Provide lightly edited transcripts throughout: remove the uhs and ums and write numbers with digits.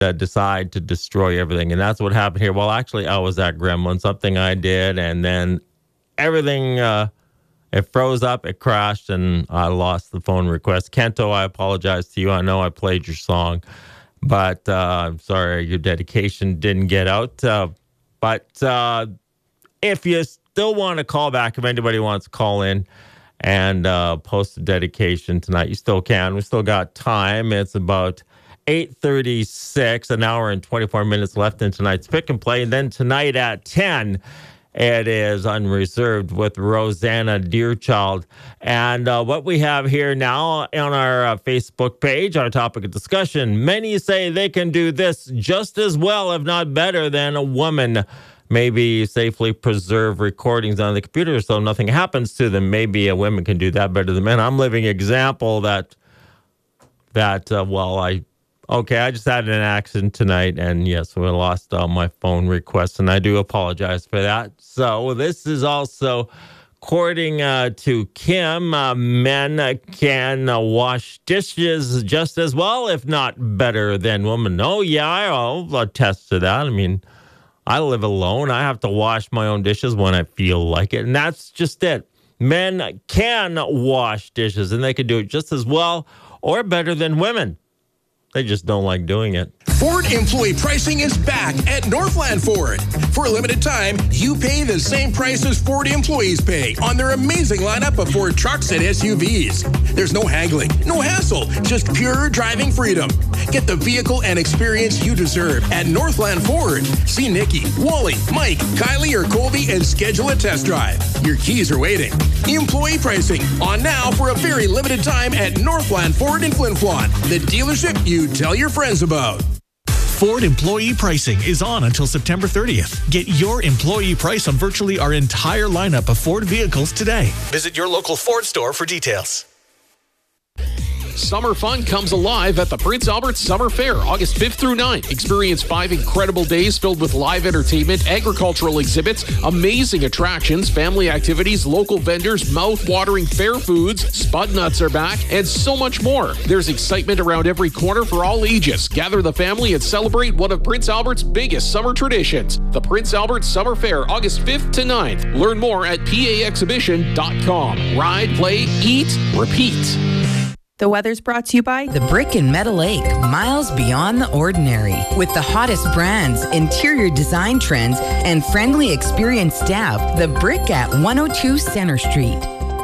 decide to destroy everything. And that's what happened here. Well, actually, I was at Gremlin, something I did, and then everything, it froze up, it crashed, and I lost the phone request. Kento, I apologize to you. I know I played your song, but I'm sorry your dedication didn't get out. But if you still want to call back, if anybody wants to call in and post a dedication tonight, you still can. We still got time. It's about 8:36, an hour and 24 minutes left in tonight's Pick and Play. And then tonight at 10, it is Unreserved with Rosanna Deerchild. And what we have here now on our Facebook page, our topic of discussion, many say they can do this just as well, if not better, than a woman. Maybe safely preserve recordings on the computer so nothing happens to them. Maybe a woman can do that better than men. I'm living example I just had an accident tonight, and yes, we lost all my phone requests, and I do apologize for that. So this is also, according to Kim, men can wash dishes just as well, if not better than women. Oh, yeah, I'll attest to that. I mean, I live alone. I have to wash my own dishes when I feel like it, and that's just it. Men can wash dishes, and they can do it just as well or better than women. They just don't like doing it. Ford employee pricing is back at Northland Ford. For a limited time, you pay the same price as Ford employees pay on their amazing lineup of Ford trucks and SUVs. There's no haggling, no hassle, just pure driving freedom. Get the vehicle and experience you deserve at Northland Ford. See Nikki, Wally, Mike, Kylie, or Colby and schedule a test drive. Your keys are waiting. Employee pricing on now for a very limited time at Northland Ford in Flin Flon, the dealership you tell your friends about. Ford employee pricing is on until September 30th. Get your employee price on virtually our entire lineup of Ford vehicles today. Visit your local Ford store for details. Summer fun comes alive at the Prince Albert Summer Fair, August 5th through 9th. Experience 5 incredible days filled with live entertainment, agricultural exhibits, amazing attractions, family activities, local vendors, mouth-watering fair foods, Spud Nuts are back, and so much more. There's excitement around every corner for all ages. Gather the family and celebrate one of Prince Albert's biggest summer traditions. The Prince Albert Summer Fair, August 5th to 9th. Learn more at paexhibition.com. Ride, play, eat, repeat. The weather's brought to you by The Brick in Meadow Lake, miles beyond the ordinary. With the hottest brands, interior design trends, and friendly, experienced staff, The Brick at 102 Center Street.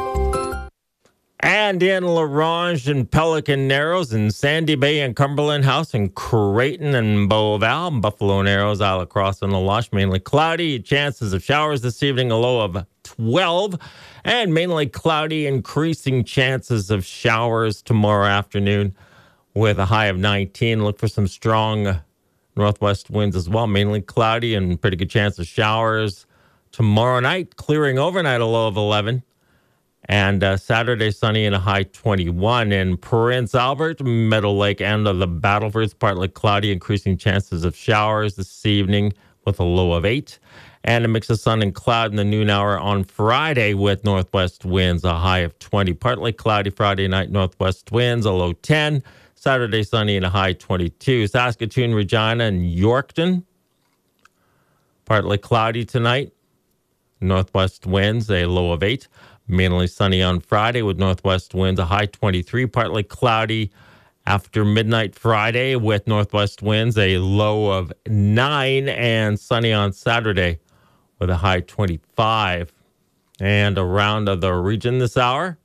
And in La Ronge and Pelican Narrows and Sandy Bay and Cumberland House and Creighton and Beauval and Buffalo Narrows, Isle Cross and La Loche, mainly cloudy. Chances of showers this evening, a low of 12. And mainly cloudy, increasing chances of showers tomorrow afternoon with a high of 19. Look for some strong northwest winds as well. Mainly cloudy and pretty good chance of showers tomorrow night. Clearing overnight, a low of 11. And Saturday, sunny and a high 21. In Prince Albert, Meadow Lake, and the Battlefords, partly cloudy, increasing chances of showers this evening with a low of 8. And a mix of sun and cloud in the noon hour on Friday with northwest winds, a high of 20. Partly cloudy Friday night, northwest winds, a low 10. Saturday, sunny and a high 22. Saskatoon, Regina, and Yorkton, partly cloudy tonight. Northwest winds, a low of 8. Mainly sunny on Friday with northwest winds, a high 23. Partly cloudy after midnight Friday with northwest winds, a low of 9. And sunny on Saturday with a high 25. And around the region this hour,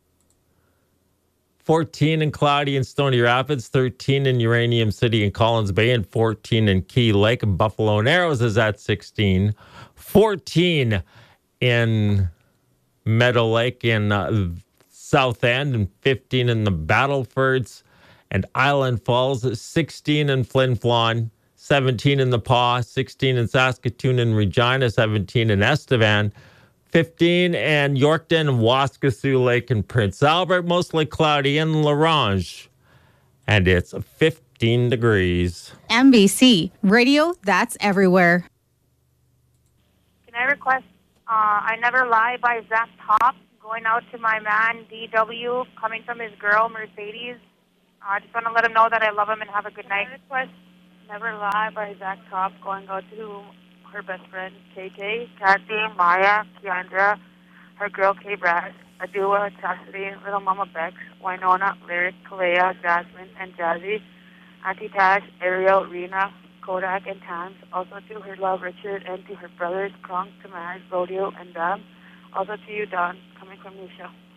14 and cloudy in Stony Rapids, 13 in Uranium City and Collins Bay, and 14 in Key Lake. Buffalo Narrows is at 16. 14 in Meadow Lake in South End, and 15 in the Battlefords and Island Falls, 16 in Flin Flon, 17 in the Paw, 16 in Saskatoon and Regina, 17 in Estevan, 15 in Yorkton, Waskesiu Lake, and Prince Albert, mostly cloudy in La Ronge, and it's 15 degrees. MBC Radio that's everywhere. Can I request I Never Lie by Zach Top, going out to my man DW, coming from his girl Mercedes. I just want to let him know that I love him and have a good night. Can I request Never Lie by Zach Top, going out to her best friend, KK, Kathy, Maya, Keandra, her girl, K-Brad, Adua, Chastity, Little Mama Bex, Winona, Lyric, Kalea, Jasmine, and Jazzy, Auntie Tash, Ariel, Rena, Kodak, and Tans. Also to her love, Richard, and to her brothers, Kronk, Tamaz, Rodeo, and Dom. Also to you, Don, coming from Nisha.